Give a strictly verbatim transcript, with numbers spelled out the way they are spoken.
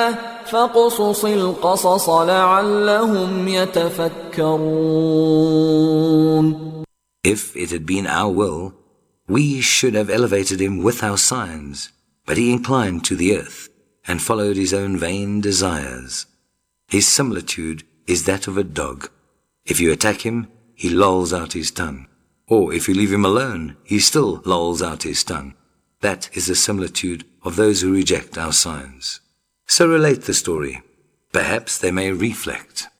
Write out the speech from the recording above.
فاقصص القصص لعلهم يتفكرون. If it had been our will, we should have elevated him with our signs, but he inclined to the earth and followed his own vain desires. His similitude is that of a dog. If you attack him, he lolls out his tongue. Or if you leave him alone, he still lolls out his tongue. That is the similitude of those who reject our signs. So relate the story. Perhaps they may reflect.